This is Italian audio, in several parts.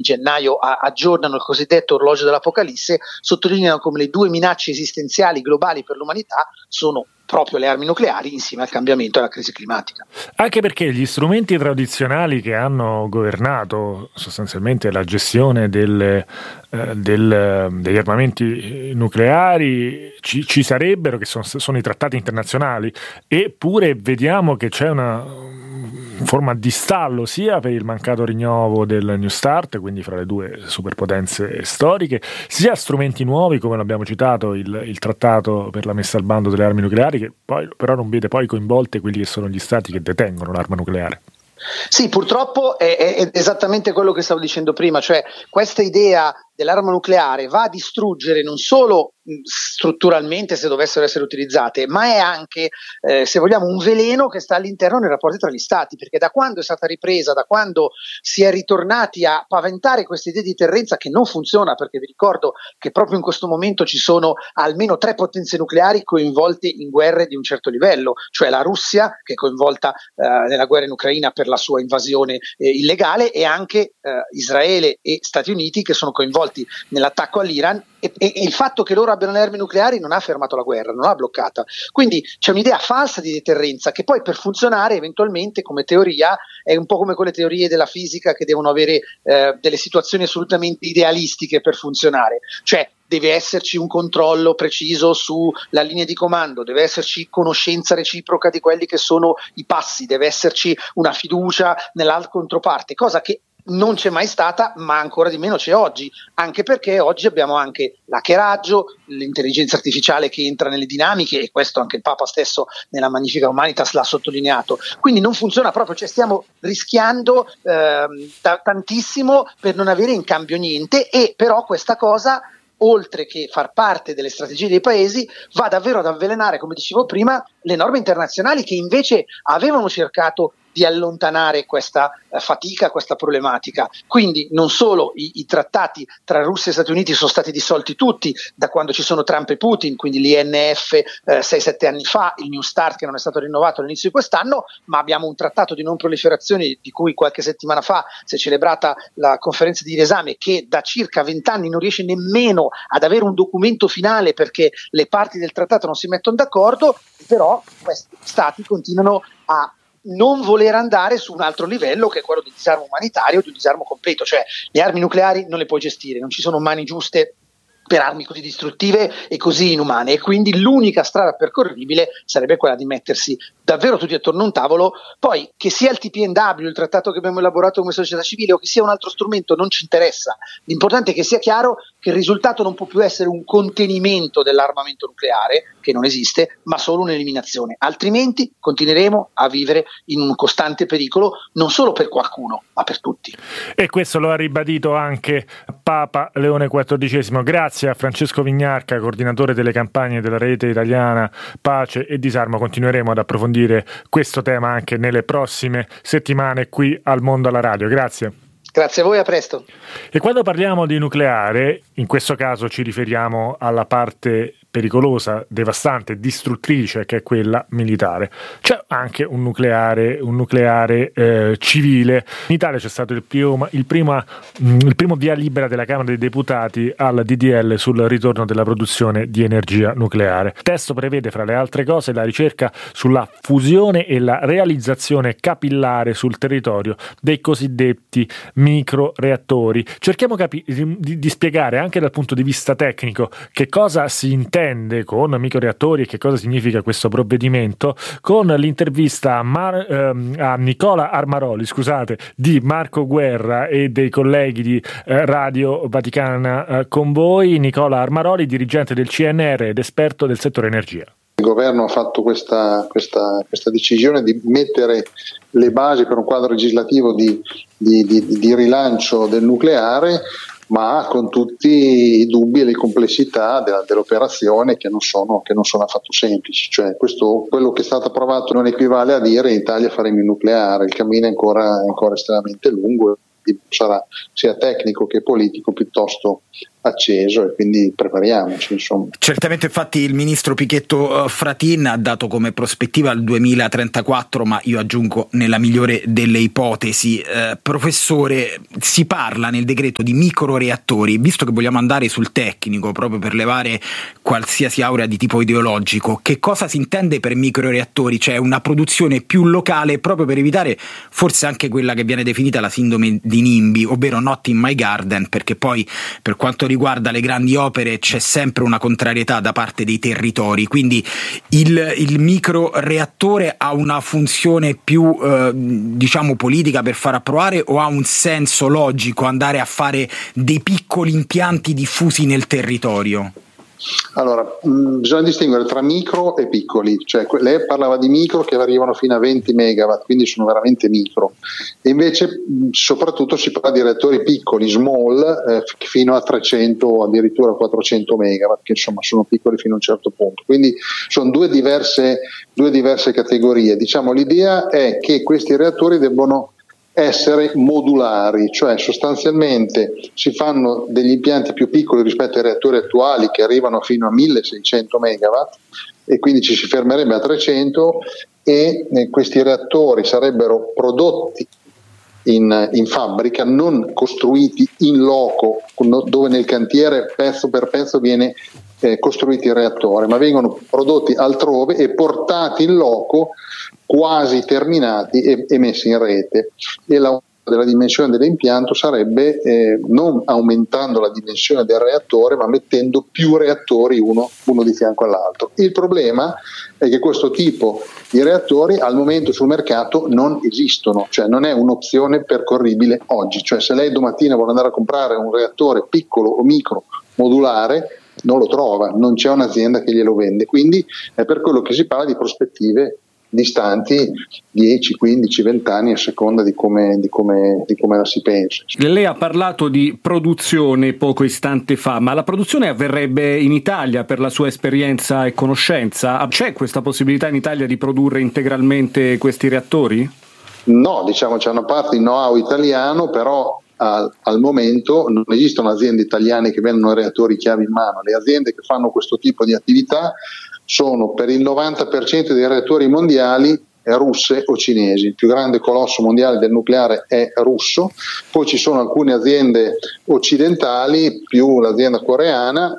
gennaio aggiornano il cosiddetto orologio dell'Apocalisse, sottolineano come le due minacce esistenziali globali per l'umanità sono proprio le armi nucleari insieme al cambiamento e alla crisi climatica. Anche perché gli strumenti tradizionali che hanno governato sostanzialmente la gestione degli armamenti nucleari ci sarebbero, che sono i trattati internazionali, eppure vediamo che c'è una forma di stallo sia per il mancato rinnovo del New START, quindi fra le due superpotenze storiche, sia strumenti nuovi come l'abbiamo citato, il trattato per la messa al bando delle armi nucleari, che poi però non vede poi coinvolte quelli che sono gli stati che detengono l'arma nucleare. Sì, purtroppo è esattamente quello che stavo dicendo prima, cioè questa idea dell'arma nucleare va a distruggere non solo strutturalmente se dovessero essere utilizzate, ma è anche, se vogliamo, un veleno che sta all'interno dei rapporti tra gli stati, perché da quando è stata ripresa, da quando si è ritornati a paventare questa idea di deterrenza che non funziona, perché vi ricordo che proprio in questo momento ci sono almeno 3 potenze nucleari coinvolte in guerre di un certo livello, cioè la Russia, che è coinvolta nella guerra in Ucraina per la sua invasione illegale, e anche Israele e Stati Uniti, che sono coinvolti nell'attacco all'Iran, e il fatto che loro abbiano le armi nucleari non ha fermato la guerra, non l'ha bloccata. Quindi c'è un'idea falsa di deterrenza che poi per funzionare eventualmente come teoria è un po' come quelle teorie della fisica che devono avere delle situazioni assolutamente idealistiche per funzionare, cioè deve esserci un controllo preciso sulla linea di comando, deve esserci conoscenza reciproca di quelli che sono i passi, deve esserci una fiducia nella controparte, cosa che non c'è mai stata, ma ancora di meno c'è oggi, anche perché oggi abbiamo anche l'hackeraggio, l'intelligenza artificiale che entra nelle dinamiche, e questo anche il Papa stesso nella Magnifica Humanitas l'ha sottolineato. Quindi non funziona proprio, cioè stiamo rischiando tantissimo per non avere in cambio niente, e però questa cosa, oltre che far parte delle strategie dei paesi, va davvero ad avvelenare, come dicevo prima, le norme internazionali che invece avevano cercato di allontanare questa fatica, questa problematica. Quindi non solo i trattati tra Russia e Stati Uniti sono stati dissolti tutti da quando ci sono Trump e Putin, quindi l'INF 6-7 anni fa, il New START che non è stato rinnovato all'inizio di quest'anno, ma abbiamo un trattato di non proliferazione di cui qualche settimana fa si è celebrata la conferenza di riesame, che da circa 20 anni non riesce nemmeno ad avere un documento finale perché le parti del trattato non si mettono d'accordo, però questi stati continuano a non voler andare su un altro livello, che è quello di disarmo umanitario, di disarmo completo. Cioè le armi nucleari non le puoi gestire, non ci sono mani giuste per armi così distruttive e così inumane, e quindi l'unica strada percorribile sarebbe quella di mettersi davvero tutti attorno a un tavolo. Poi che sia il TPNW, il trattato che abbiamo elaborato come società civile, o che sia un altro strumento, non ci interessa. L'importante è che sia chiaro che il risultato non può più essere un contenimento dell'armamento nucleare, che non esiste, ma solo un'eliminazione, altrimenti continueremo a vivere in un costante pericolo, non solo per qualcuno ma per tutti. E questo lo ha ribadito anche Papa Leone XIV. Grazie a Francesco Vignarca, coordinatore delle campagne della rete italiana Pace e Disarmo. Continueremo ad approfondire questo tema anche nelle prossime settimane qui al Mondo alla Radio. Grazie. Grazie a voi, a presto. E quando parliamo di nucleare, in questo caso ci riferiamo alla parte pericolosa, devastante, distruttrice, che è quella militare. C'è anche un nucleare civile. In Italia c'è stato il primo via libera della Camera dei Deputati al DDL sul ritorno della produzione di energia nucleare. Il testo prevede, fra le altre cose, la ricerca sulla fusione e la realizzazione capillare sul territorio dei cosiddetti microreattori. Cerchiamo di spiegare anche dal punto di vista tecnico che cosa si intende con microreattori e che cosa significa questo provvedimento, con l'intervista a Nicola Armaroli, di Marco Guerra e dei colleghi di Radio Vaticana con voi. Nicola Armaroli, dirigente del CNR ed esperto del settore energia. Il governo ha fatto questa decisione di mettere le basi per un quadro legislativo di rilancio del nucleare, ma con tutti i dubbi e le complessità dell'operazione che non sono affatto semplici. Cioè quello che è stato approvato non equivale a dire in Italia faremo il nucleare, il cammino è ancora estremamente lungo, sarà sia tecnico che politico piuttosto acceso, e quindi prepariamoci, insomma. Certamente, infatti il ministro Pichetto Fratin ha dato come prospettiva il 2034, ma io aggiungo nella migliore delle ipotesi. Professore, si parla nel decreto di microreattori, visto che vogliamo andare sul tecnico proprio per levare qualsiasi aurea di tipo ideologico, che cosa si intende per microreattori? Cioè una produzione più locale, proprio per evitare forse anche quella che viene definita la sindrome di NIMBY, ovvero not in my garden, perché poi per quanto riguarda le grandi opere c'è sempre una contrarietà da parte dei territori, quindi il microreattore ha una funzione più diciamo politica per far approvare, o ha un senso logico andare a fare dei piccoli impianti diffusi nel territorio? Allora, bisogna distinguere tra micro e piccoli, cioè lei parlava di micro che arrivano fino a 20 megawatt, quindi sono veramente micro, e invece soprattutto si parla di reattori piccoli, small, fino a 300 o addirittura 400 megawatt, che insomma sono piccoli fino a un certo punto, quindi sono due diverse categorie. Diciamo, l'idea è che questi reattori debbono essere modulari, cioè sostanzialmente si fanno degli impianti più piccoli rispetto ai reattori attuali che arrivano fino a 1600 megawatt, e quindi ci si fermerebbe a 300, e questi reattori sarebbero prodotti in fabbrica, non costruiti in loco, dove nel cantiere pezzo per pezzo viene costruito il reattore, ma vengono prodotti altrove e portati in loco quasi terminati e messi in rete. E l'aumento della dimensione dell'impianto sarebbe non aumentando la dimensione del reattore, ma mettendo più reattori uno di fianco all'altro. Il problema è che questo tipo di reattori al momento sul mercato non esistono, cioè non è un'opzione percorribile oggi, cioè se lei domattina vuole andare a comprare un reattore piccolo o micro modulare non lo trova, non c'è un'azienda che glielo vende, quindi è per quello che si parla di prospettive distanti 10, 15, 20 anni a seconda di come la si pensa. Lei ha parlato di produzione poco istante fa, ma la produzione avverrebbe in Italia per la sua esperienza e conoscenza? C'è questa possibilità in Italia di produrre integralmente questi reattori? No, diciamo c'è una parte di know-how italiano, però al momento non esistono aziende italiane che vendono reattori chiave in mano. Le aziende che fanno questo tipo di attività sono per il 90% dei reattori mondiali russe o cinesi. Il più grande colosso mondiale del nucleare è russo, poi ci sono alcune aziende occidentali più l'azienda coreana,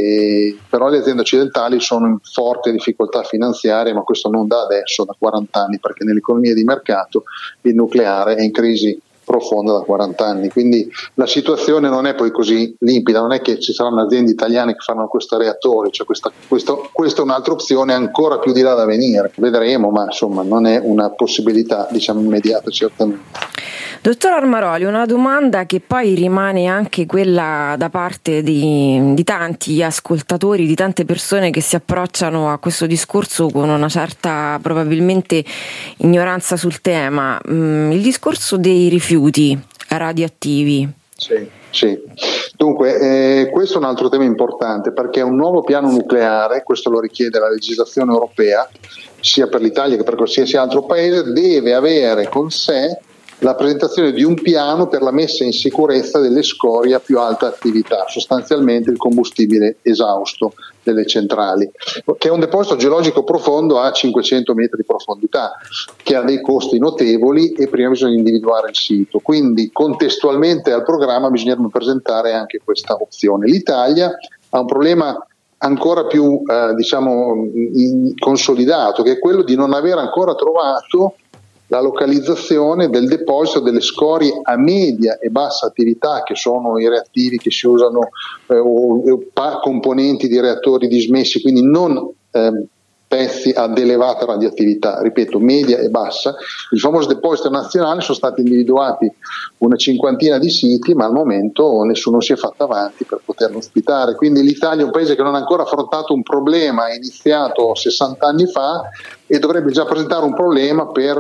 però le aziende occidentali sono in forte difficoltà finanziaria, ma questo non da adesso, da 40 anni, perché nell'economia di mercato il nucleare è in crisi profonda da 40 anni, quindi la situazione non è poi così limpida, non è che ci saranno aziende italiane che fanno questo reattore, cioè questa è un'altra opzione ancora più di là da venire, vedremo, ma insomma non è una possibilità diciamo immediata certamente. Dottor Armaroli, una domanda che poi rimane anche quella da parte di tanti ascoltatori, di tante persone che si approcciano a questo discorso con una certa probabilmente ignoranza sul tema, il discorso dei rifiuti radioattivi. Sì. Dunque questo è un altro tema importante, perché un nuovo piano nucleare, questo lo richiede la legislazione europea, sia per l'Italia che per qualsiasi altro paese, deve avere con sé la presentazione di un piano per la messa in sicurezza delle scorie a più alta attività, sostanzialmente il combustibile esausto delle centrali, che è un deposito geologico profondo a 500 metri di profondità, che ha dei costi notevoli e prima bisogna individuare il sito. Quindi contestualmente al programma bisognerebbe presentare anche questa opzione. L'Italia ha un problema ancora più consolidato, che è quello di non aver ancora trovato la localizzazione del deposito delle scorie a media e bassa attività, che sono i reattivi che si usano o componenti di reattori dismessi, quindi non pezzi ad elevata radioattività, ripeto, media e bassa. Il famoso deposito nazionale, sono stati individuati una cinquantina di siti, ma al momento nessuno si è fatto avanti per poterlo ospitare. Quindi l'Italia è un paese che non ha ancora affrontato un problema iniziato 60 anni fa e dovrebbe già presentare un problema per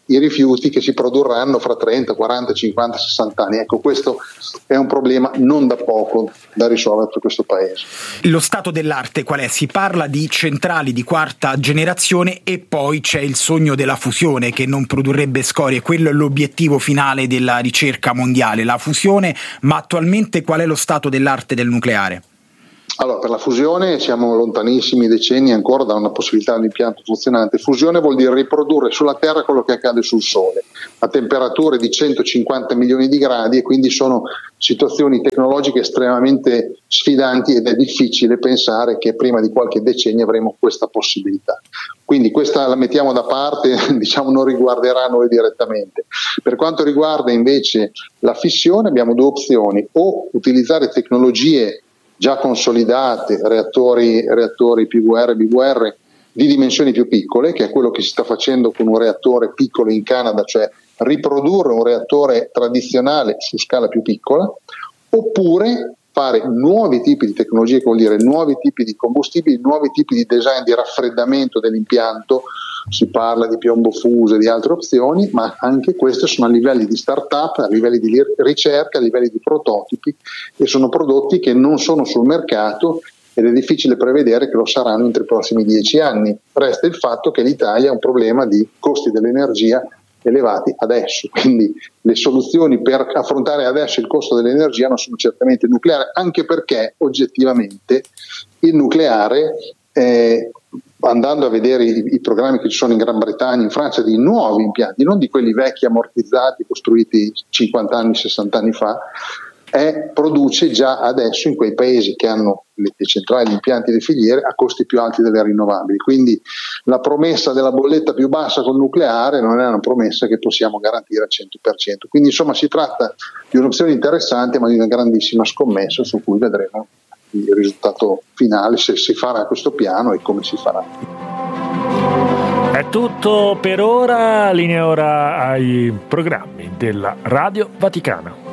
i rifiuti che si produrranno fra 30, 40, 50, 60 anni. Ecco, questo è un problema non da poco da risolvere per questo paese. Lo stato dell'arte qual è? Si parla di centrali di quarta generazione e poi c'è il sogno della fusione che non produrrebbe scorie, quello è l'obiettivo finale della ricerca mondiale, la fusione, ma attualmente qual è lo stato dell'arte del nucleare? Allora, per la fusione siamo lontanissimi decenni ancora da una possibilità di impianto funzionante. Fusione vuol dire riprodurre sulla Terra quello che accade sul Sole a temperature di 150 milioni di gradi, e quindi sono situazioni tecnologiche estremamente sfidanti ed è difficile pensare che prima di qualche decennio avremo questa possibilità. Quindi questa la mettiamo da parte, diciamo non riguarderà noi direttamente. Per quanto riguarda invece la fissione abbiamo due opzioni: o utilizzare tecnologie già consolidate, reattori PVR, BVR di dimensioni più piccole, che è quello che si sta facendo con un reattore piccolo in Canada, cioè riprodurre un reattore tradizionale su scala più piccola, oppure fare nuovi tipi di tecnologie, che vuol dire nuovi tipi di combustibili, nuovi tipi di design di raffreddamento dell'impianto. Si parla di piombo fuso e di altre opzioni, ma anche queste sono a livelli di start-up, a livelli di ricerca, a livelli di prototipi, e sono prodotti che non sono sul mercato ed è difficile prevedere che lo saranno entro i prossimi 10 anni. Resta il fatto che l'Italia ha un problema di costi dell'energia elevati adesso, quindi le soluzioni per affrontare adesso il costo dell'energia non sono certamente il nucleare, anche perché oggettivamente il nucleare andando a vedere i programmi che ci sono in Gran Bretagna, in Francia, di nuovi impianti, non di quelli vecchi ammortizzati costruiti 50 anni, 60 anni fa, produce già adesso in quei paesi che hanno le centrali, gli impianti, le filiere a costi più alti delle rinnovabili. Quindi la promessa della bolletta più bassa col nucleare non è una promessa che possiamo garantire al 100%. Quindi insomma si tratta di un'opzione interessante, ma di una grandissima scommessa su cui vedremo il risultato finale, se si farà questo piano e come si farà. È tutto per ora, linea ora ai programmi della Radio Vaticana.